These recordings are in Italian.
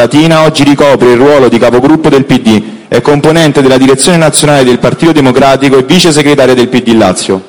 Latina, oggi ricopre il ruolo di capogruppo del PD, è componente della direzione nazionale del Partito Democratico e vice segretaria del PD Lazio.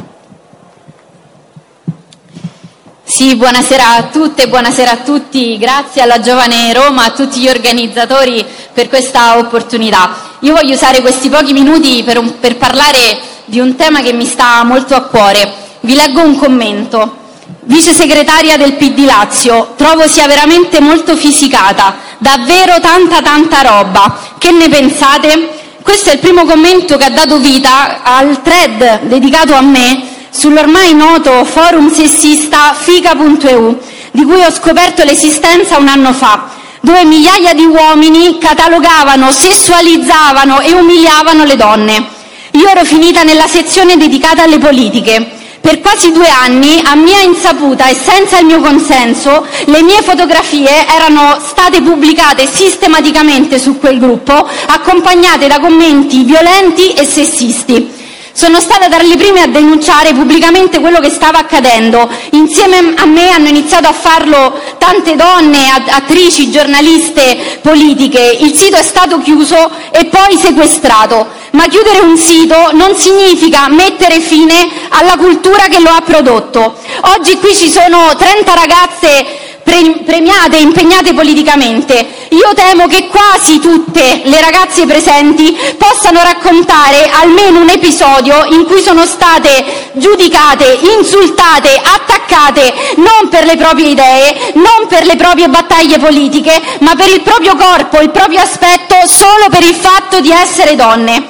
Sì, buonasera a tutte, buonasera a tutti, grazie alla Giovane Roma, a tutti gli organizzatori per questa opportunità. Io voglio usare questi pochi minuti per parlare di un tema che mi sta molto a cuore. Vi leggo un commento. Vice segretaria del PD Lazio, trovo sia veramente molto fisicata, davvero tanta roba. Che ne pensate? Questo è il primo commento che ha dato vita al thread dedicato a me sull'ormai noto forum sessista fica.eu, di cui ho scoperto l'esistenza un anno fa, dove migliaia di uomini catalogavano, sessualizzavano e umiliavano le donne. Io ero finita nella sezione dedicata alle politiche. Per quasi 2 anni, a mia insaputa e senza il mio consenso, le mie fotografie erano state pubblicate sistematicamente su quel gruppo, accompagnate da commenti violenti e sessisti. Sono stata tra le prime a denunciare pubblicamente quello che stava accadendo. Insieme a me hanno iniziato a farlo tante donne, attrici, giornaliste, politiche. Il sito è stato chiuso e poi sequestrato. Ma chiudere un sito non significa mettere fine alla cultura che lo ha prodotto. Oggi qui ci sono 30 ragazze premiate e impegnate politicamente. Io temo che quasi tutte le ragazze presenti possano raccontare almeno un episodio in cui sono state giudicate, insultate, attaccate non per le proprie idee, non per le proprie battaglie politiche, ma per il proprio corpo, il proprio aspetto, solo per il fatto di essere donne.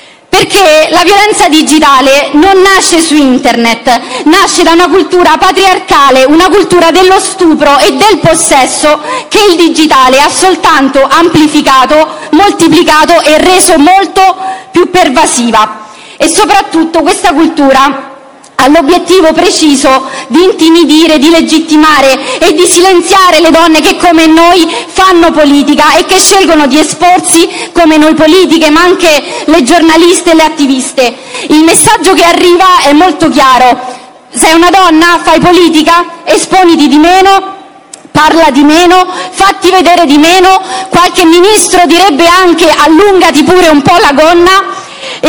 Perché la violenza digitale non nasce su internet, nasce da una cultura patriarcale, una cultura dello stupro e del possesso che il digitale ha soltanto amplificato, moltiplicato e reso molto più pervasiva. E soprattutto questa cultura ha l'obiettivo preciso di intimidire, di legittimare e di silenziare le donne che come noi fanno politica e che scelgono di esporsi come noi politiche, ma anche le giornaliste e le attiviste. Il messaggio che arriva è molto chiaro: sei una donna, fai politica, esponiti di meno, parla di meno, fatti vedere di meno, qualche ministro direbbe anche allungati pure un po' la gonna. E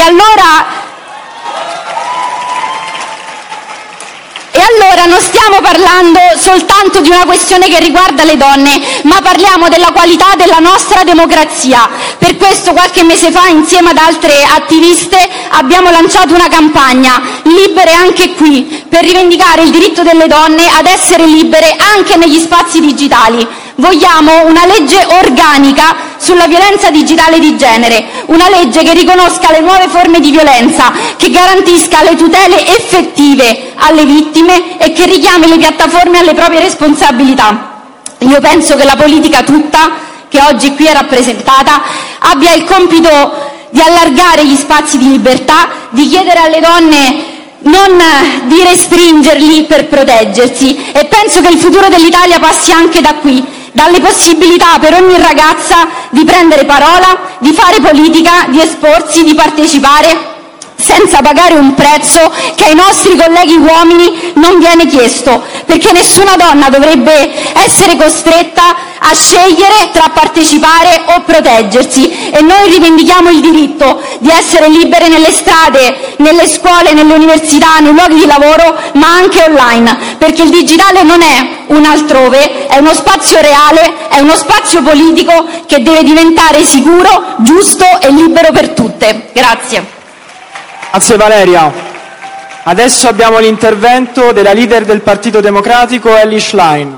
allora non stiamo parlando soltanto di una questione che riguarda le donne, ma parliamo della qualità della nostra democrazia. Per questo qualche mese fa, insieme ad altre attiviste, abbiamo lanciato una campagna, Libere anche qui, per rivendicare il diritto delle donne ad essere libere anche negli spazi digitali. Vogliamo una legge organica sulla violenza digitale di genere, una legge che riconosca le nuove forme di violenza, che garantisca le tutele effettive alle vittime e che richiami le piattaforme alle proprie responsabilità. Io penso che la politica tutta, che oggi qui è rappresentata, abbia il compito di allargare gli spazi di libertà, di chiedere alle donne non di restringerli per proteggersi, e penso che il futuro dell'Italia passi anche da qui, dalle possibilità per ogni ragazza di prendere parola, di fare politica, di esporsi, di partecipare, senza pagare un prezzo che ai nostri colleghi uomini non viene chiesto, perché nessuna donna dovrebbe essere costretta a scegliere tra partecipare o proteggersi. E noi rivendichiamo il diritto di essere libere nelle strade, nelle scuole, nelle università, nei luoghi di lavoro, ma anche online, perché il digitale non è un altrove, è uno spazio reale, è uno spazio politico che deve diventare sicuro, giusto e libero per tutte. Grazie. Grazie Valeria. Adesso abbiamo l'intervento della leader del Partito Democratico, Elly Schlein.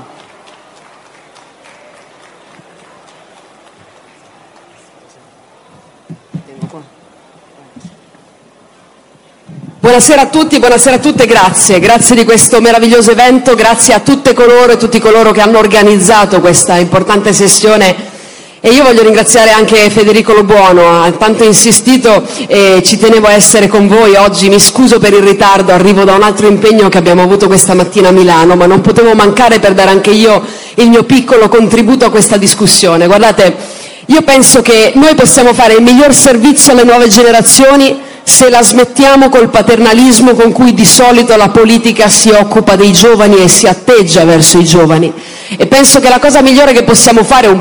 Buonasera a tutti, buonasera a tutte, grazie di questo meraviglioso evento, grazie a tutte coloro e tutti coloro che hanno organizzato questa importante sessione. E io voglio ringraziare anche Federico Lobuono, ha tanto insistito e ci tenevo a essere con voi oggi. Mi scuso per il ritardo, arrivo da un altro impegno che abbiamo avuto questa mattina a Milano, ma non potevo mancare per dare anche io il mio piccolo contributo a questa discussione. Guardate, io penso che noi possiamo fare il miglior servizio alle nuove generazioni se la smettiamo col paternalismo con cui di solito la politica si occupa dei giovani e si atteggia verso i giovani. E penso che la cosa migliore che possiamo fare, un po' ce lo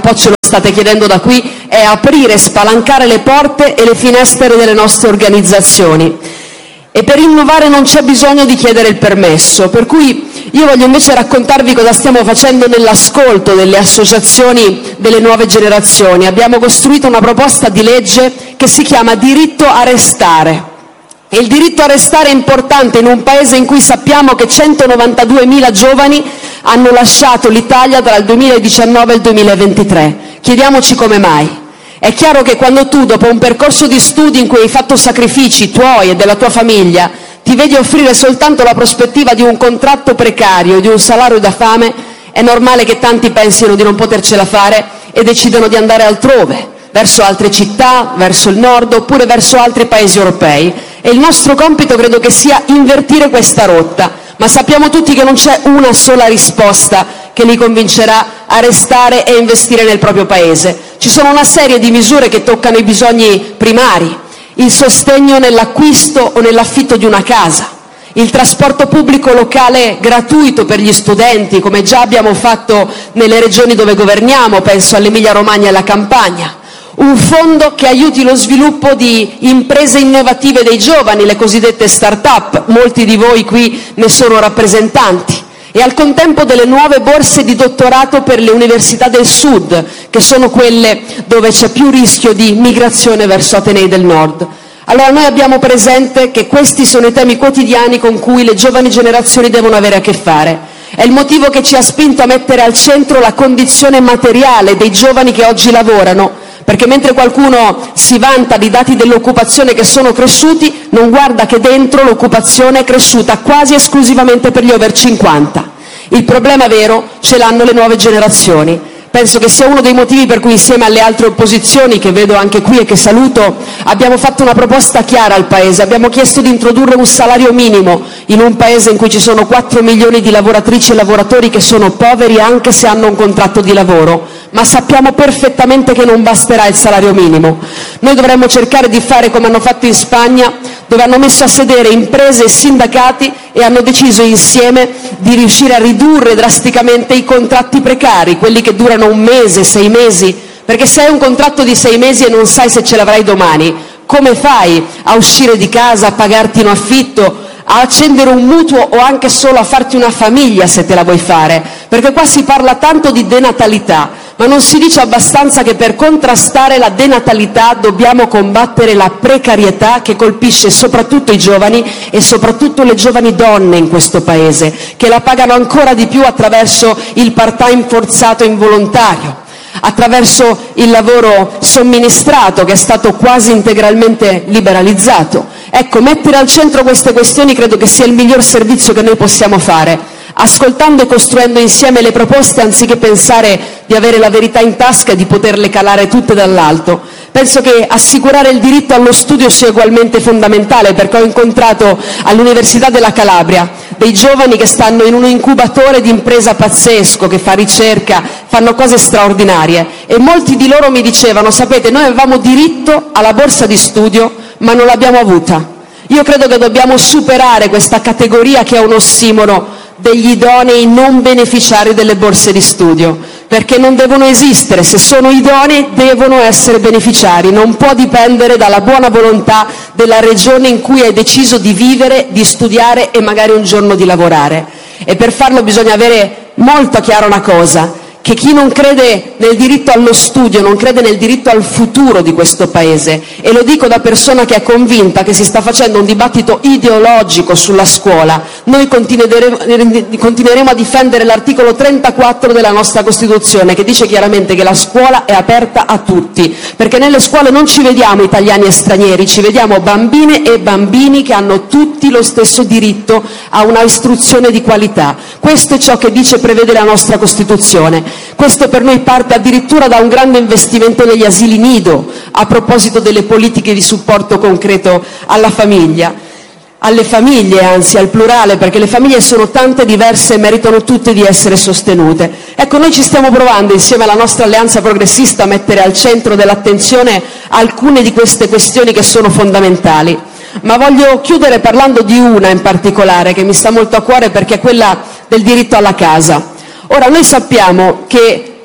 state chiedendo da qui è aprire, spalancare le porte e le finestre delle nostre organizzazioni. E per innovare non c'è bisogno di chiedere il permesso, per cui io voglio invece raccontarvi cosa stiamo facendo nell'ascolto delle associazioni delle nuove generazioni. Abbiamo costruito una proposta di legge che si chiama diritto a restare. E il diritto a restare è importante in un paese in cui sappiamo che 192.000 giovani hanno lasciato l'Italia tra il 2019 e il 2023. Chiediamoci come mai. È chiaro che quando tu, dopo un percorso di studi in cui hai fatto sacrifici tuoi e della tua famiglia, ti vedi offrire soltanto la prospettiva di un contratto precario, di un salario da fame, è normale che tanti pensino di non potercela fare e decidano di andare altrove, verso altre città, verso il nord oppure verso altri paesi europei. E il nostro compito credo che sia invertire questa rotta, ma sappiamo tutti che non c'è una sola risposta che li convincerà a restare e investire nel proprio paese. Ci sono una serie di misure che toccano i bisogni primari, il sostegno nell'acquisto o nell'affitto di una casa, il trasporto pubblico locale gratuito per gli studenti, come già abbiamo fatto nelle regioni dove governiamo, penso all'Emilia-Romagna e alla Campania, un fondo che aiuti lo sviluppo di imprese innovative dei giovani, le cosiddette start-up, molti di voi qui ne sono rappresentanti, e al contempo delle nuove borse di dottorato per le università del Sud, che sono quelle dove c'è più rischio di migrazione verso atenei del Nord. Allora noi abbiamo presente che questi sono i temi quotidiani con cui le giovani generazioni devono avere a che fare. È il motivo che ci ha spinto a mettere al centro la condizione materiale dei giovani che oggi lavorano, perché mentre qualcuno si vanta di dati dell'occupazione che sono cresciuti, non guarda che dentro l'occupazione è cresciuta quasi esclusivamente per gli over 50. Il problema vero ce l'hanno le nuove generazioni. Penso che sia uno dei motivi per cui insieme alle altre opposizioni, che vedo anche qui e che saluto, abbiamo fatto una proposta chiara al Paese. Abbiamo chiesto di introdurre un salario minimo in un Paese in cui ci sono 4 milioni di lavoratrici e lavoratori che sono poveri anche se hanno un contratto di lavoro. Ma sappiamo perfettamente che non basterà il salario minimo. Noi dovremmo cercare di fare come hanno fatto in Spagna, dove hanno messo a sedere imprese e sindacati e hanno deciso insieme di riuscire a ridurre drasticamente i contratti precari, quelli che durano un mese, 6 mesi, perché se hai un contratto di 6 mesi e non sai se ce l'avrai domani, come fai a uscire di casa, a pagarti un affitto, a accendere un mutuo o anche solo a farti una famiglia se te la vuoi fare? Perché qua si parla tanto di denatalità, ma non si dice abbastanza che per contrastare la denatalità dobbiamo combattere la precarietà che colpisce soprattutto i giovani e soprattutto le giovani donne in questo Paese, che la pagano ancora di più attraverso il part-time forzato involontario, attraverso il lavoro somministrato che è stato quasi integralmente liberalizzato. Ecco, mettere al centro queste questioni credo che sia il miglior servizio che noi possiamo fare, ascoltando e costruendo insieme le proposte anziché pensare di avere la verità in tasca e di poterle calare tutte dall'alto. Penso che assicurare il diritto allo studio sia ugualmente fondamentale, perché ho incontrato all'Università della Calabria dei giovani che stanno in un incubatore di impresa pazzesco, che fa ricerca, fanno cose straordinarie, e molti di loro mi dicevano: sapete, noi avevamo diritto alla borsa di studio ma non l'abbiamo avuta. Io credo che dobbiamo superare questa categoria che è un ossimoro degli idonei non beneficiari delle borse di studio, perché non devono esistere. Se sono idonei devono essere beneficiari, non può dipendere dalla buona volontà della regione in cui hai deciso di vivere, di studiare e magari un giorno di lavorare. E per farlo bisogna avere molto chiara una cosa, che chi non crede nel diritto allo studio non crede nel diritto al futuro di questo Paese, e lo dico da persona che è convinta che si sta facendo un dibattito ideologico sulla scuola. Noi continueremo a difendere l'articolo 34 della nostra Costituzione, che dice chiaramente che la scuola è aperta a tutti, perché nelle scuole non ci vediamo italiani e stranieri, ci vediamo bambine e bambini che hanno tutti lo stesso diritto a una istruzione di qualità. Questo è ciò che dice e prevede la nostra Costituzione. Questo per noi parte addirittura da un grande investimento negli asili nido, a proposito delle politiche di supporto concreto alla famiglia, alle famiglie, anzi al plurale, perché le famiglie sono tante, diverse e meritano tutte di essere sostenute. Ecco, noi ci stiamo provando insieme alla nostra alleanza progressista a mettere al centro dell'attenzione alcune di queste questioni che sono fondamentali. Ma voglio chiudere parlando di una in particolare che mi sta molto a cuore, perché è quella del diritto alla casa. Ora, noi sappiamo che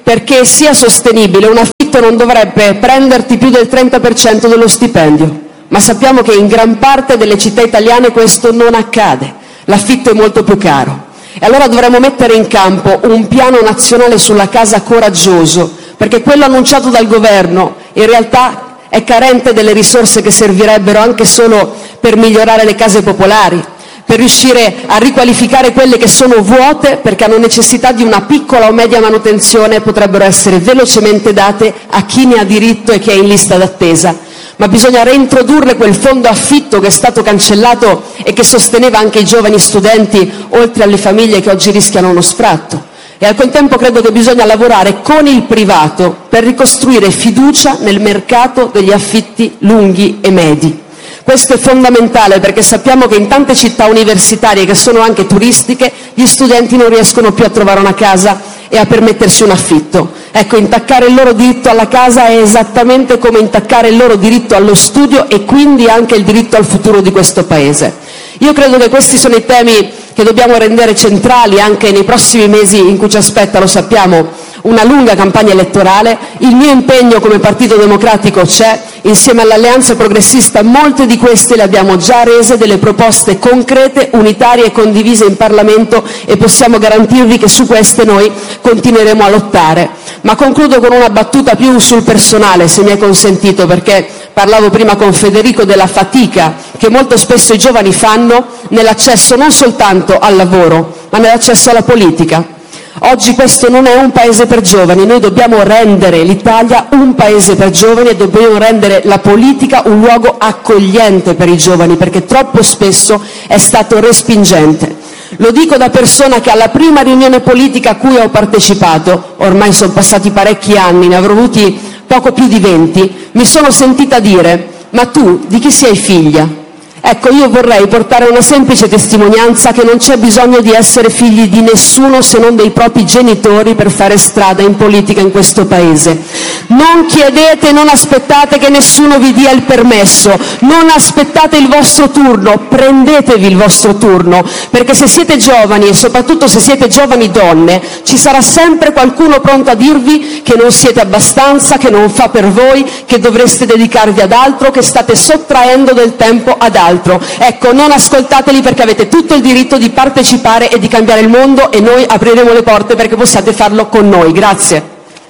perché sia sostenibile un affitto non dovrebbe prenderti più del 30% dello stipendio, ma sappiamo che in gran parte delle città italiane questo non accade, l'affitto è molto più caro. E allora dovremmo mettere in campo un piano nazionale sulla casa coraggioso, perché quello annunciato dal governo in realtà è carente delle risorse che servirebbero anche solo per migliorare le case popolari, per riuscire a riqualificare quelle che sono vuote perché hanno necessità di una piccola o media manutenzione e potrebbero essere velocemente date a chi ne ha diritto e che è in lista d'attesa. Ma bisogna reintrodurre quel fondo affitto che è stato cancellato e che sosteneva anche i giovani studenti, oltre alle famiglie che oggi rischiano uno sfratto. E al contempo credo che bisogna lavorare con il privato per ricostruire fiducia nel mercato degli affitti lunghi e medi. Questo è fondamentale perché sappiamo che in tante città universitarie che sono anche turistiche gli studenti non riescono più a trovare una casa e a permettersi un affitto. Ecco, intaccare il loro diritto alla casa è esattamente come intaccare il loro diritto allo studio e quindi anche il diritto al futuro di questo Paese. Io credo che questi sono i temi che dobbiamo rendere centrali anche nei prossimi mesi in cui ci aspetta, lo sappiamo, una lunga campagna elettorale. Il mio impegno come Partito Democratico c'è, insieme all'Alleanza Progressista molte di queste le abbiamo già rese, delle proposte concrete, unitarie e condivise in Parlamento e possiamo garantirvi che su queste noi continueremo a lottare. Ma concludo con una battuta più sul personale, se mi è consentito, perché parlavo prima con Federico della fatica che molto spesso i giovani fanno nell'accesso non soltanto al lavoro, ma nell'accesso alla politica. Oggi questo non è un paese per giovani, noi dobbiamo rendere l'Italia un paese per giovani e dobbiamo rendere la politica un luogo accogliente per i giovani, perché troppo spesso è stato respingente. Lo dico da persona che alla prima riunione politica a cui ho partecipato, ormai sono passati parecchi anni, ne avrò avuti poco più di 20, mi sono sentita dire: ma tu di chi sei figlia? Ecco, io vorrei portare una semplice testimonianza che non c'è bisogno di essere figli di nessuno se non dei propri genitori per fare strada in politica in questo Paese. Non chiedete, non aspettate che nessuno vi dia il permesso, non aspettate il vostro turno, prendetevi il vostro turno, perché se siete giovani e soprattutto se siete giovani donne, ci sarà sempre qualcuno pronto a dirvi che non siete abbastanza, che non fa per voi, che dovreste dedicarvi ad altro, che state sottraendo del tempo ad altro. Ecco, non ascoltateli perché avete tutto il diritto di partecipare e di cambiare il mondo e noi apriremo le porte perché possiate farlo con noi. Grazie.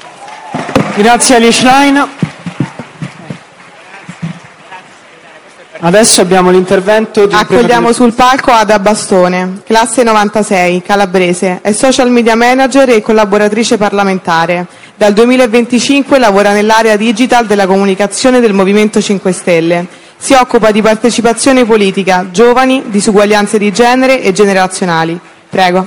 Grazie a Lischlein. Adesso abbiamo l'intervento di... Accogliamo sul palco Ada Bastone, classe 96, calabrese, è social media manager e collaboratrice parlamentare. Dal 2025 lavora nell'area digital della comunicazione del Movimento 5 Stelle. Si occupa di partecipazione politica, giovani, disuguaglianze di genere e generazionali. Prego.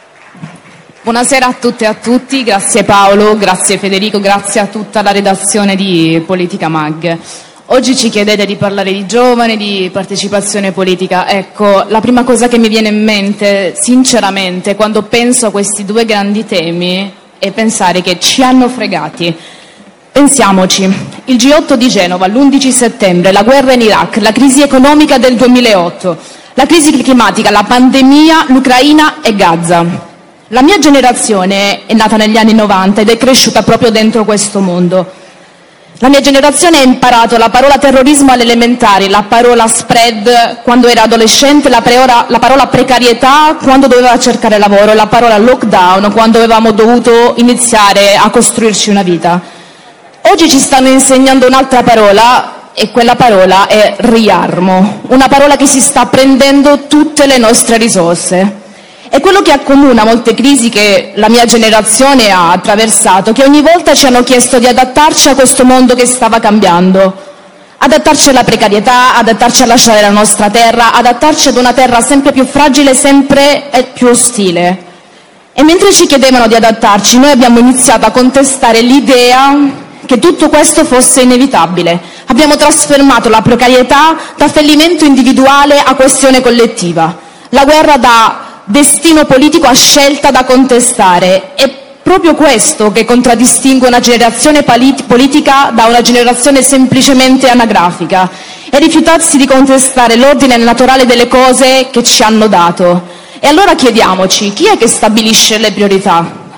Buonasera a tutte e a tutti, grazie Paolo, grazie Federico, grazie a tutta la redazione di Politica Mag. Oggi ci chiedete di parlare di giovani, di partecipazione politica. Ecco, la prima cosa che mi viene in mente, sinceramente, quando penso a questi due grandi temi, è pensare che ci hanno fregati. Pensiamoci, il G8 di Genova, l'11 settembre, la guerra in Iraq, la crisi economica del 2008, la crisi climatica, la pandemia, l'Ucraina e Gaza. La mia generazione è nata negli anni 90 ed è cresciuta proprio dentro questo mondo. La mia generazione ha imparato la parola terrorismo alle elementari, la parola spread quando era adolescente, la parola precarietà quando doveva cercare lavoro, la parola lockdown quando avevamo dovuto iniziare a costruirci una vita. Oggi ci stanno insegnando un'altra parola e quella parola è riarmo, una parola che si sta prendendo tutte le nostre risorse. È quello che accomuna molte crisi che la mia generazione ha attraversato, che ogni volta ci hanno chiesto di adattarci a questo mondo che stava cambiando, adattarci alla precarietà, adattarci a lasciare la nostra terra, adattarci ad una terra sempre più fragile, sempre più ostile. E mentre ci chiedevano di adattarci, noi abbiamo iniziato a contestare l'idea che tutto questo fosse inevitabile. Abbiamo trasformato la precarietà da fallimento individuale a questione collettiva, la guerra da destino politico a scelta da contestare. È proprio questo che contraddistingue una generazione politica da una generazione semplicemente anagrafica, e rifiutarsi di contestare l'ordine naturale delle cose che ci hanno dato. E allora chiediamoci, chi è che stabilisce le priorità?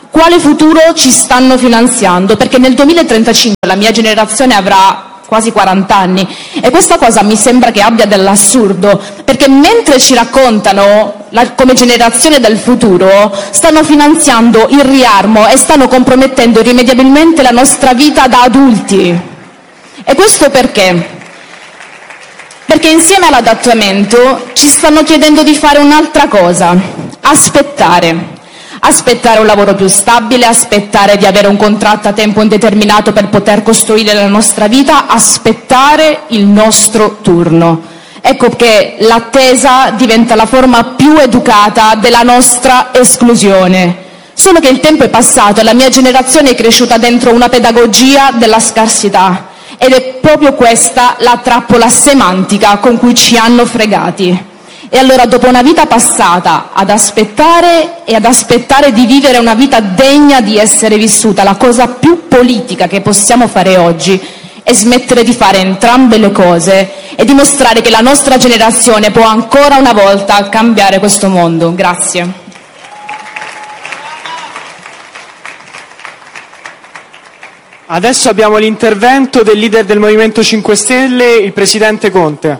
Quale futuro ci stanno finanziando? Perché nel 2035 la mia generazione avrà quasi 40 anni e questa cosa mi sembra che abbia dell'assurdo, perché mentre ci raccontano come generazione del futuro, stanno finanziando il riarmo e stanno compromettendo irrimediabilmente la nostra vita da adulti. E questo perché? Perché insieme all'adattamento ci stanno chiedendo di fare un'altra cosa: aspettare. Aspettare un lavoro più stabile, aspettare di avere un contratto a tempo indeterminato per poter costruire la nostra vita, aspettare il nostro turno. Ecco che l'attesa diventa la forma più educata della nostra esclusione. Solo che il tempo è passato e la mia generazione è cresciuta dentro una pedagogia della scarsità. Ed è proprio questa la trappola semantica con cui ci hanno fregati. E allora, dopo una vita passata ad aspettare e ad aspettare di vivere una vita degna di essere vissuta, la cosa più politica che possiamo fare oggi è smettere di fare entrambe le cose e dimostrare che la nostra generazione può ancora una volta cambiare questo mondo. Grazie. Adesso abbiamo l'intervento del leader del Movimento 5 Stelle, il presidente Conte.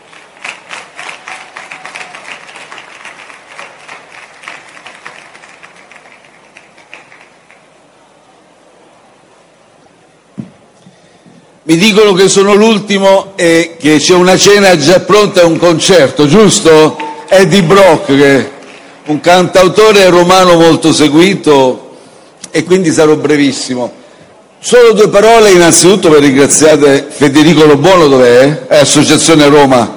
Mi dicono che sono l'ultimo e che c'è una cena già pronta e un concerto, giusto? Eddie Brock, che è un cantautore romano molto seguito, e quindi sarò brevissimo. Solo 2 parole innanzitutto per ringraziare Federico Lobuono, dov'è? È Associazione Roma.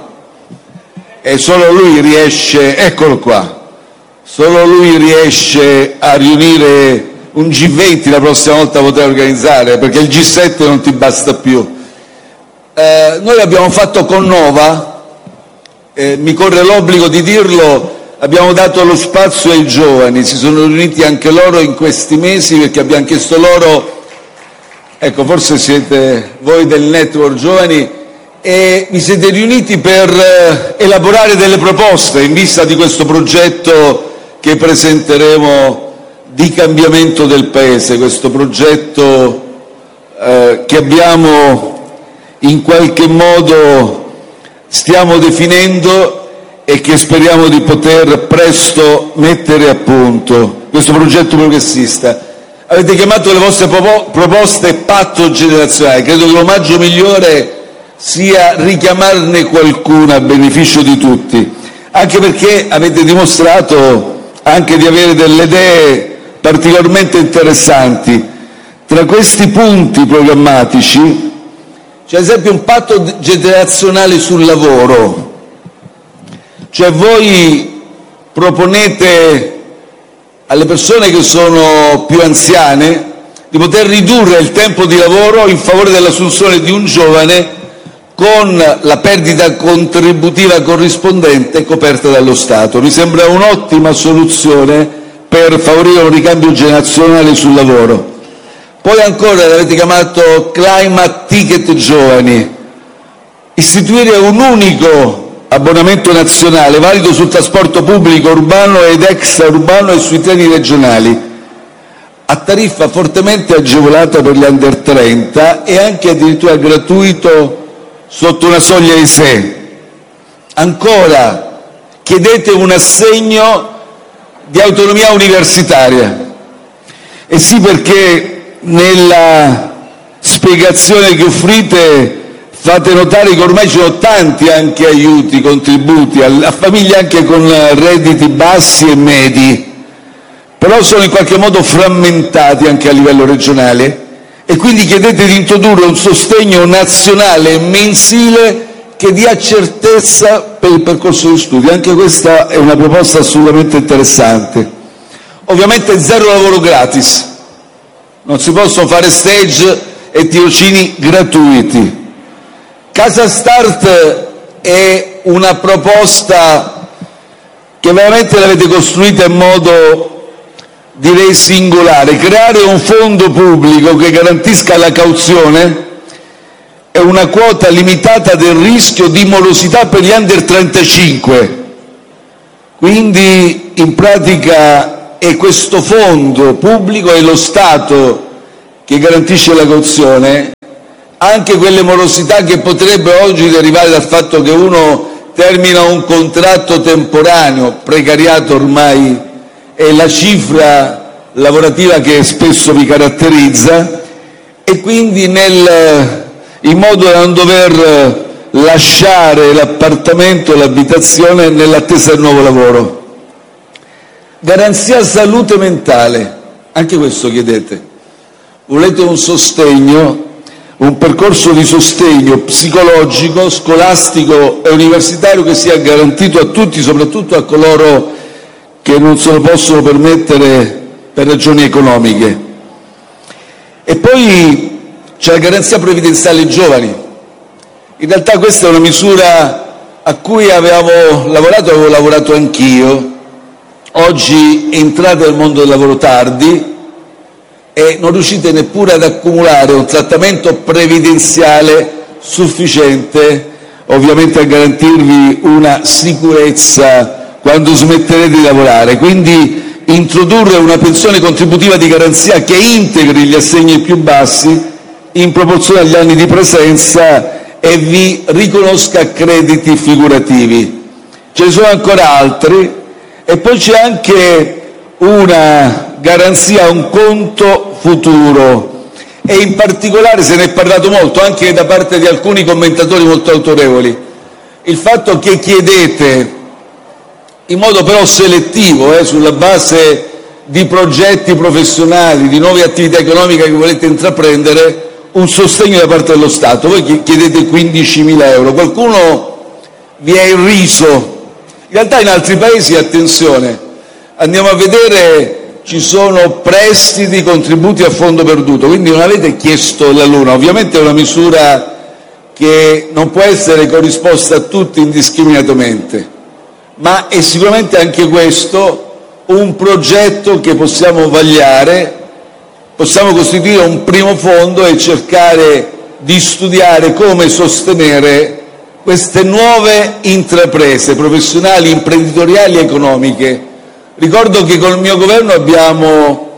E solo lui riesce, eccolo qua, solo lui riesce a riunire un G20 la prossima volta potrei organizzare, perché il G7 non ti basta più. Noi l'abbiamo fatto con Nova, mi corre l'obbligo di dirlo, abbiamo dato lo spazio ai giovani, si sono riuniti anche loro in questi mesi perché abbiamo chiesto loro, ecco, forse siete voi del network giovani, e vi siete riuniti per elaborare delle proposte in vista di questo progetto che presenteremo di cambiamento del Paese, questo progetto che abbiamo in qualche modo stiamo definendo e che speriamo di poter presto mettere a punto, questo progetto progressista. Avete chiamato le vostre proposte patto generazionale, credo che l'omaggio migliore sia richiamarne qualcuna a beneficio di tutti, anche perché avete dimostrato anche di avere delle idee particolarmente interessanti. Tra questi punti programmatici c'è ad esempio un patto generazionale sul lavoro, cioè voi proponete alle persone che sono più anziane di poter ridurre il tempo di lavoro in favore dell'assunzione di un giovane con la perdita contributiva corrispondente coperta dallo Stato. Mi sembra un'ottima soluzione per favorire un ricambio generazionale sul lavoro. Poi ancora l'avete chiamato Climate Ticket Giovani, istituire un unico abbonamento nazionale valido sul trasporto pubblico urbano ed extraurbano e sui treni regionali, a tariffa fortemente agevolata per gli under 30 e anche addirittura gratuito sotto una soglia di 6. Ancora, chiedete un assegno di autonomia universitaria. E sì, perché nella spiegazione che offrite fate notare che ormai ci sono tanti anche aiuti, contributi a famiglie anche con redditi bassi e medi, però sono in qualche modo frammentati anche a livello regionale, e quindi chiedete di introdurre un sostegno nazionale mensile che dia certezza per il percorso di studio. Anche questa è una proposta assolutamente interessante. Ovviamente 0 lavoro gratis, non si possono fare stage e tirocini gratuiti. Casa Start è una proposta che veramente l'avete costruita in modo, direi, singolare. Creare un fondo pubblico che garantisca la cauzione e una quota limitata del rischio di morosità per gli under 35. Quindi in pratica e questo fondo pubblico è lo Stato che garantisce la cauzione, anche quelle morosità che potrebbero oggi derivare dal fatto che uno termina un contratto temporaneo, precariato ormai è la cifra lavorativa che spesso vi caratterizza, e quindi in modo da non dover lasciare l'appartamento o l'abitazione nell'attesa del nuovo lavoro. Garanzia salute mentale, anche questo chiedete. Volete un sostegno, un percorso di sostegno psicologico, scolastico e universitario che sia garantito a tutti, soprattutto a coloro che non se lo possono permettere per ragioni economiche. E poi c'è la garanzia previdenziale ai giovani. In realtà questa è una misura a cui avevo lavorato anch'io. Oggi entrate nel mondo del lavoro tardi e non riuscite neppure ad accumulare un trattamento previdenziale sufficiente, ovviamente, a garantirvi una sicurezza quando smetterete di lavorare. Quindi introdurre una pensione contributiva di garanzia che integri gli assegni più bassi in proporzione agli anni di presenza e vi riconosca crediti figurativi. Ce ne sono ancora altri, e poi c'è anche una garanzia, un conto futuro, e in particolare se ne è parlato molto anche da parte di alcuni commentatori molto autorevoli, il fatto che chiedete, in modo però selettivo, sulla base di progetti professionali, di nuove attività economiche che volete intraprendere, un sostegno da parte dello Stato. Voi chiedete 15.000 euro, qualcuno vi è irriso. In realtà in altri paesi, attenzione, andiamo a vedere, ci sono prestiti, contributi a fondo perduto, quindi non avete chiesto la luna. Ovviamente è una misura che non può essere corrisposta a tutti indiscriminatamente, ma è sicuramente anche questo un progetto che possiamo vagliare, possiamo costituire un primo fondo e cercare di studiare come sostenere queste nuove intraprese professionali, imprenditoriali e economiche. Ricordo che col mio governo abbiamo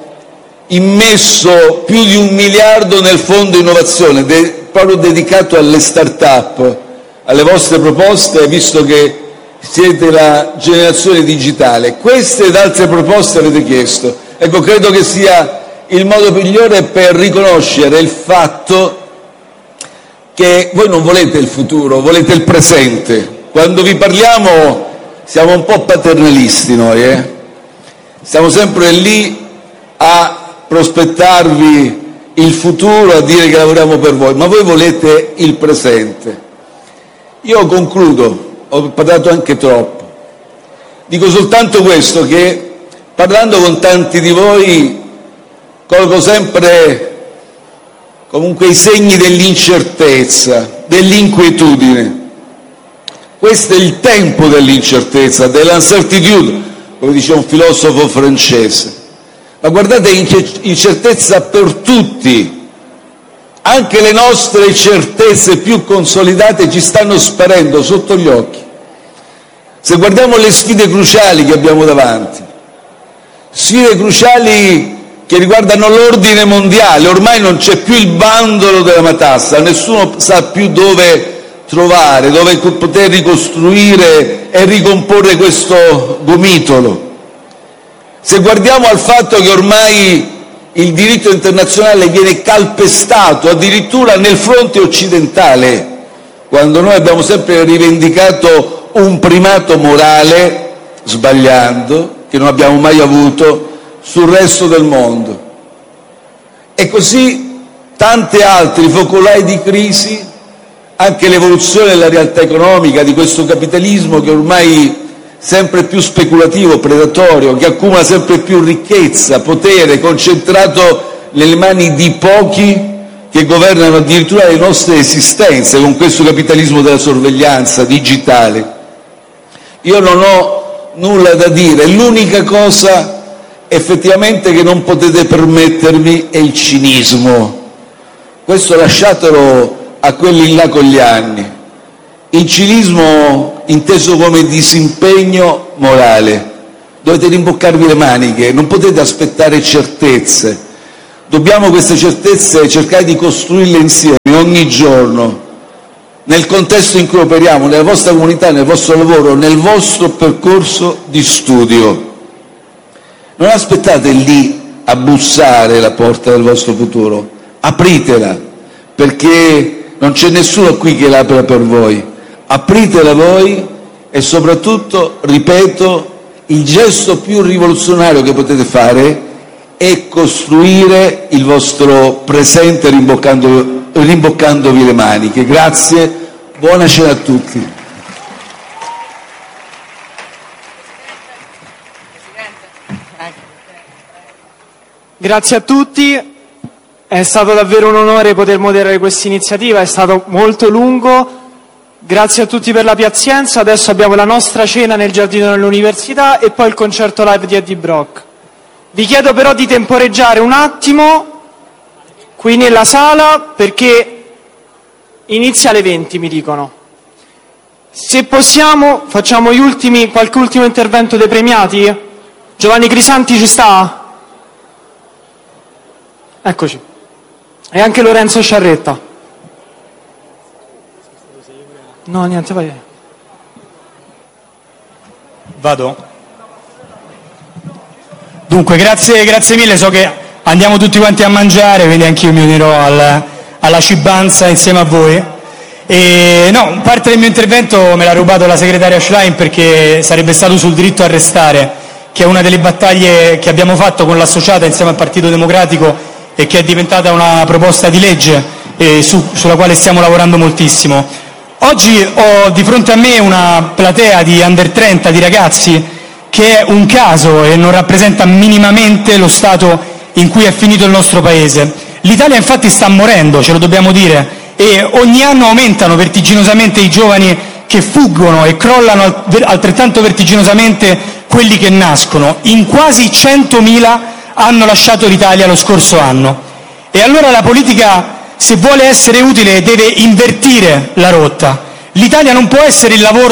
immesso più di 1 miliardo nel fondo innovazione, proprio dedicato alle start-up, alle vostre proposte, visto che siete la generazione digitale. Queste ed altre proposte avete chiesto. Ecco, credo che sia il modo migliore per riconoscere il fatto che voi non volete il futuro, volete il presente. Quando vi parliamo siamo un po' paternalisti noi, Siamo sempre lì a prospettarvi il futuro, a dire che lavoriamo per voi, ma voi volete il presente. Io concludo, ho parlato anche troppo. Dico soltanto questo, che parlando con tanti di voi colgo sempre comunque i segni dell'incertezza, dell'inquietudine. Questo è il tempo dell'incertezza, dell'incertitude, come diceva un filosofo francese. Ma guardate, incertezza per tutti. Anche le nostre certezze più consolidate ci stanno sparendo sotto gli occhi. Se guardiamo le sfide cruciali che abbiamo davanti, sfide cruciali che riguardano l'ordine mondiale, ormai non c'è più il bandolo della matassa, nessuno sa più dove trovare, dove poter ricostruire e ricomporre questo gomitolo. Se guardiamo al fatto che ormai il diritto internazionale viene calpestato addirittura nel fronte occidentale, quando noi abbiamo sempre rivendicato un primato morale, sbagliando, che non abbiamo mai avuto sul resto del mondo. E così tanti altri focolai di crisi, anche l'evoluzione della realtà economica, di questo capitalismo che ormai sempre più speculativo, predatorio, che accumula sempre più ricchezza, potere, concentrato nelle mani di pochi che governano addirittura le nostre esistenze con questo capitalismo della sorveglianza digitale. Io non ho nulla da dire, l'unica cosa effettivamente che non potete permettervi è il cinismo. Questo lasciatelo a quelli là con gli anni. Il cinismo inteso come disimpegno morale, dovete rimboccarvi le maniche, non potete aspettare certezze. Dobbiamo queste certezze cercare di costruirle insieme ogni giorno, nel contesto in cui operiamo, nella vostra comunità, nel vostro lavoro, nel vostro percorso di studio. Non aspettate lì a bussare la porta del vostro futuro, apritela, perché non c'è nessuno qui che l'apra per voi. Apritela voi e soprattutto, ripeto, il gesto più rivoluzionario che potete fare è costruire il vostro presente rimboccandovi le maniche. Grazie, buona cena a tutti. Grazie a tutti, è stato davvero un onore poter moderare questa iniziativa, è stato molto lungo. Grazie a tutti per la pazienza. Adesso abbiamo la nostra cena nel giardino dell'università e poi il concerto live di Eddie Brock. Vi chiedo però di temporeggiare un attimo qui nella sala perché inizia alle 20, mi dicono. Se possiamo facciamo qualche ultimo intervento dei premiati. Giovanni Crisanti ci sta? Eccoci. E anche Lorenzo Sciarretta. No, niente, vai. Vado? Dunque, grazie mille, so che andiamo tutti quanti a mangiare, quindi anch'io mi unirò alla cibanza insieme a voi. E no, parte del mio intervento me l'ha rubato la segretaria Schlein perché sarebbe stato sul diritto a restare, che è una delle battaglie che abbiamo fatto con l'associata insieme al Partito Democratico e che è diventata una proposta di legge sulla quale stiamo lavorando moltissimo. Oggi ho di fronte a me una platea di under 30, di ragazzi, che è un caso e non rappresenta minimamente lo stato in cui è finito il nostro Paese. L'Italia infatti sta morendo, ce lo dobbiamo dire, e ogni anno aumentano vertiginosamente i giovani che fuggono e crollano altrettanto vertiginosamente quelli che nascono. In quasi 100.000 hanno lasciato l'Italia lo scorso anno. E allora la politica, se vuole essere utile, deve invertire la rotta. L'Italia non può essere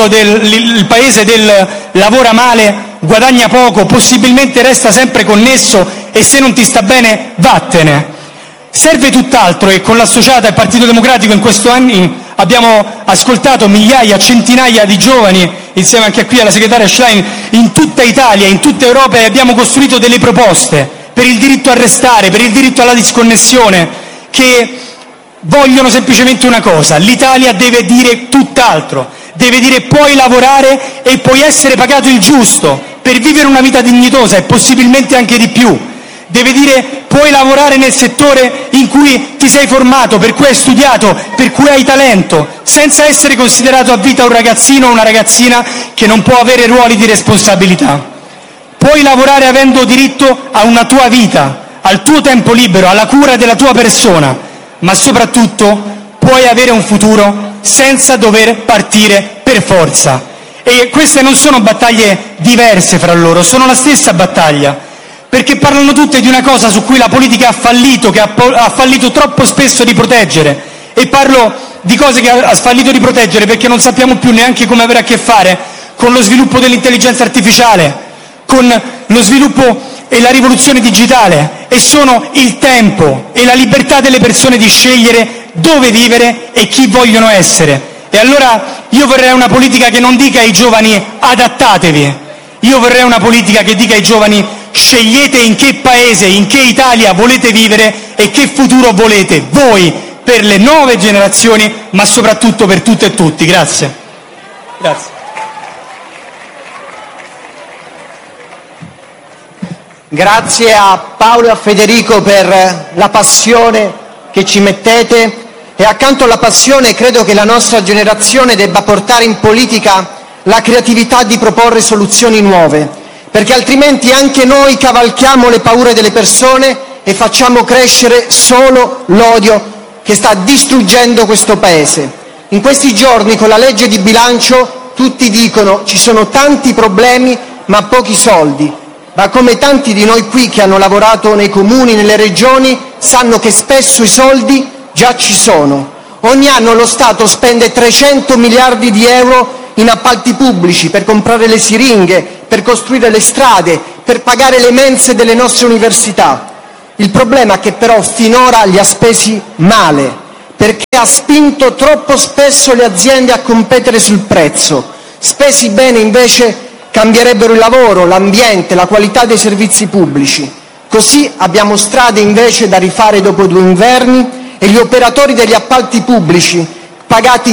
il paese del lavora male, guadagna poco, possibilmente resta sempre connesso e se non ti sta bene vattene. Serve tutt'altro e con l'associata e il Partito Democratico in questi anni abbiamo ascoltato migliaia, centinaia di giovani, insieme anche qui alla segretaria Schlein, in tutta Italia, in tutta Europa, e abbiamo costruito delle proposte per il diritto a restare, per il diritto alla disconnessione, che vogliono semplicemente una cosa: l'Italia deve dire tutt'altro, deve dire puoi lavorare e puoi essere pagato il giusto per vivere una vita dignitosa e possibilmente anche di più. Deve dire puoi lavorare nel settore in cui ti sei formato, per cui hai studiato, per cui hai talento, senza essere considerato a vita un ragazzino o una ragazzina che non può avere ruoli di responsabilità. Puoi lavorare avendo diritto a una tua vita, al tuo tempo libero, alla cura della tua persona, ma soprattutto puoi avere un futuro senza dover partire per forza. E queste non sono battaglie diverse fra loro, sono la stessa battaglia, perché parlano tutte di una cosa su cui la politica ha fallito, che ha fallito troppo spesso di proteggere. E parlo di cose che ha fallito di proteggere perché non sappiamo più neanche come avere a che fare con lo sviluppo dell'intelligenza artificiale, con lo sviluppo e la rivoluzione digitale, e sono il tempo e la libertà delle persone di scegliere dove vivere e chi vogliono essere. E allora io vorrei una politica che non dica ai giovani adattatevi, io vorrei una politica che dica ai giovani scegliete in che paese, in che Italia volete vivere e che futuro volete voi per le nuove generazioni, ma soprattutto per tutte e tutti. Grazie. Grazie. Grazie a Paolo e a Federico per la passione che ci mettete, e accanto alla passione credo che la nostra generazione debba portare in politica la creatività di proporre soluzioni nuove, perché altrimenti anche noi cavalchiamo le paure delle persone e facciamo crescere solo l'odio che sta distruggendo questo Paese. In questi giorni con la legge di bilancio tutti dicono ci sono tanti problemi ma pochi soldi, ma come tanti di noi qui che hanno lavorato nei comuni, nelle regioni, sanno che spesso i soldi già ci sono. Ogni anno lo Stato spende 300 miliardi di euro in appalti pubblici per comprare le siringhe, per costruire le strade, per pagare le mense delle nostre università. Il problema è che però finora li ha spesi male, perché ha spinto troppo spesso le aziende a competere sul prezzo. Spesi bene invece cambierebbero il lavoro, l'ambiente, la qualità dei servizi pubblici. Così abbiamo strade invece da rifare dopo 2 inverni e gli operatori degli appalti pubblici pagati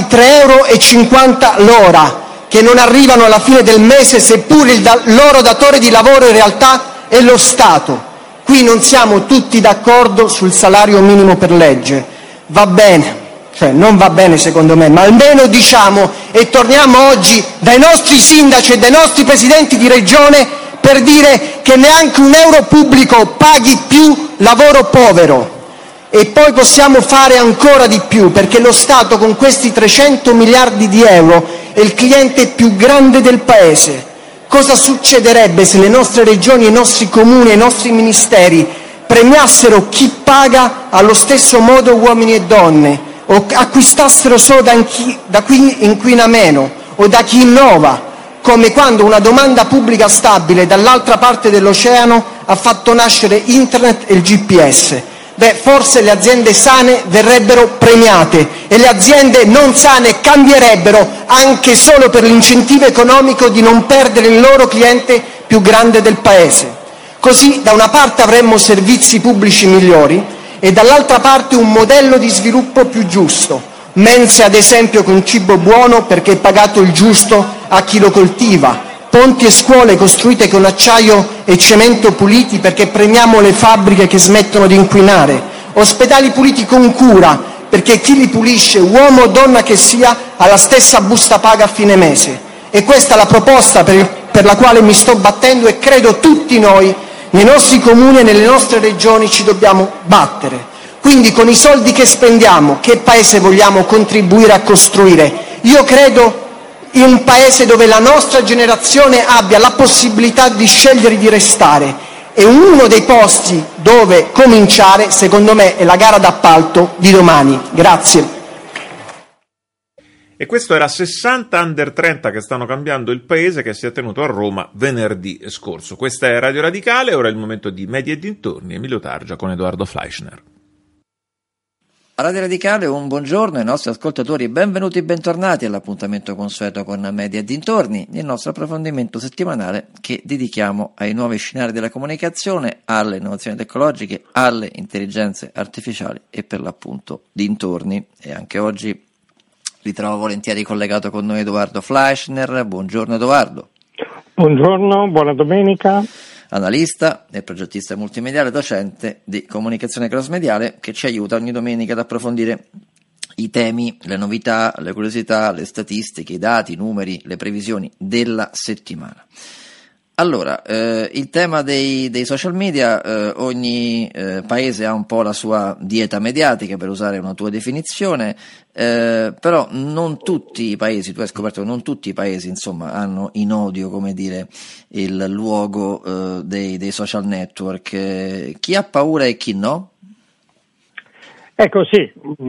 3,50 € l'ora, che non arrivano alla fine del mese, seppur il loro datore di lavoro in realtà è lo Stato. Qui non siamo tutti d'accordo sul salario minimo per legge. Va bene, cioè non va bene secondo me, ma almeno diciamo e torniamo oggi dai nostri sindaci e dai nostri presidenti di regione per dire che neanche un euro pubblico paghi più lavoro povero. E poi possiamo fare ancora di più, perché lo Stato con questi 300 miliardi di euro è il cliente più grande del Paese. Cosa succederebbe se le nostre regioni, i nostri comuni e i nostri ministeri premiassero chi paga allo stesso modo uomini e donne, o acquistassero solo da chi inquina meno o da chi innova, come quando una domanda pubblica stabile dall'altra parte dell'oceano ha fatto nascere Internet e il GPS? Beh, forse le aziende sane verrebbero premiate e le aziende non sane cambierebbero, anche solo per l'incentivo economico di non perdere il loro cliente più grande del Paese. Così da una parte avremmo servizi pubblici migliori e dall'altra parte un modello di sviluppo più giusto. Mense ad esempio con cibo buono perché è pagato il giusto a chi lo coltiva, ponti e scuole costruite con acciaio e cemento puliti perché premiamo le fabbriche che smettono di inquinare, ospedali puliti con cura perché chi li pulisce, uomo o donna che sia, ha la stessa busta paga a fine mese. E questa è la proposta per la quale mi sto battendo e credo tutti noi, nei nostri comuni e nelle nostre regioni, ci dobbiamo battere. Quindi con i soldi che spendiamo, che paese vogliamo contribuire a costruire? Io credo in un paese dove la nostra generazione abbia la possibilità di scegliere di restare, e uno dei posti dove cominciare, secondo me, è la gara d'appalto di domani. Grazie. E questo era 60 Under 30 che stanno cambiando il paese, che si è tenuto a Roma venerdì scorso. Questa è Radio Radicale, ora è il momento di Media e dintorni, Emilio Targia con Edoardo Fleischner. A Radio Radicale un buongiorno ai nostri ascoltatori e benvenuti e bentornati all'appuntamento consueto con Media e dintorni, il nostro approfondimento settimanale che dedichiamo ai nuovi scenari della comunicazione, alle innovazioni tecnologiche, alle intelligenze artificiali e per l'appunto dintorni. E anche oggi ritrovo volentieri collegato con noi Edoardo Fleischner. Buongiorno Edoardo. Buongiorno, buona domenica. Analista e progettista multimediale, docente di comunicazione crossmediale, che ci aiuta ogni domenica ad approfondire i temi, le novità, le curiosità, le statistiche, i dati, i numeri, le previsioni della settimana. Allora, il tema dei social media, ogni paese ha un po' la sua dieta mediatica, per usare una tua definizione, però non tutti i paesi, tu hai scoperto che non tutti i paesi, insomma, hanno in odio, come dire, il luogo dei social network. Chi ha paura e chi no? Ecco, sì,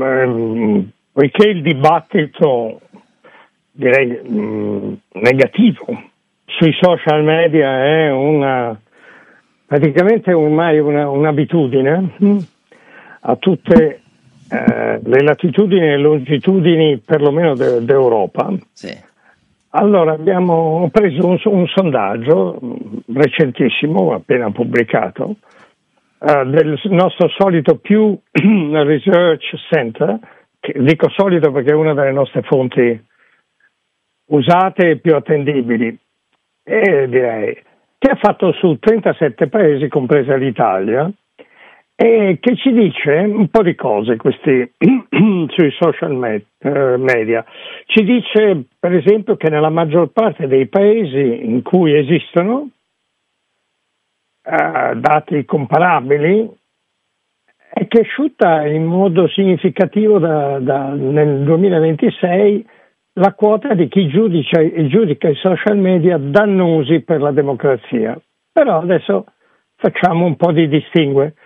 poiché il dibattito, direi, negativo sui social media è praticamente ormai un'abitudine a tutte le latitudini e longitudini, perlomeno d'Europa. Sì. Allora abbiamo preso un sondaggio recentissimo, appena pubblicato, del nostro solito Pew Research Center, che dico solito perché è una delle nostre fonti usate e più attendibili, e direi che ha fatto su 37 paesi, compresa l'Italia, e che ci dice un po' di cose questi sui social media. Ci dice per esempio che nella maggior parte dei paesi in cui esistono dati comparabili è cresciuta in modo significativo nel 2026 la quota di chi giudica i social media dannosi per la democrazia. Però adesso facciamo un po' di distingue.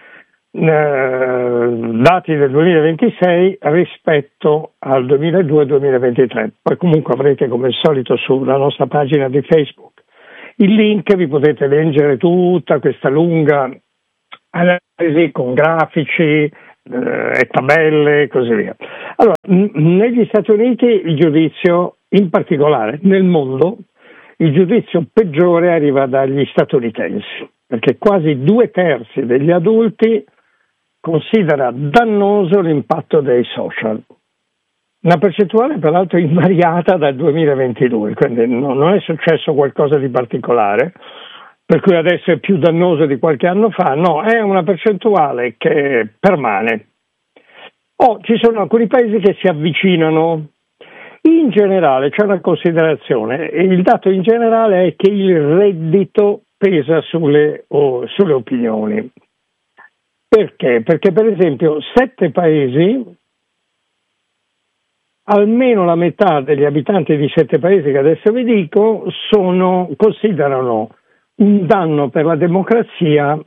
Dati del 2026 rispetto al 2002-2023. Poi comunque avrete come al solito sulla nostra pagina di Facebook il link, vi potete leggere tutta questa lunga analisi con grafici e tabelle e così via. Allora, negli Stati Uniti il giudizio, in particolare nel mondo, il giudizio peggiore arriva dagli statunitensi, perché quasi 2/3 degli adulti considera dannoso l'impatto dei social. Una percentuale peraltro invariata dal 2022, quindi non è successo qualcosa di particolare, per cui adesso è più dannoso di qualche anno fa, no, è una percentuale che permane. Ci sono alcuni paesi che si avvicinano. In generale c'è una considerazione, e il dato in generale è che il reddito pesa sulle opinioni. Perché? Perché per esempio 7 paesi, almeno la metà degli abitanti di 7 paesi che adesso vi dico, considerano un danno per la democrazia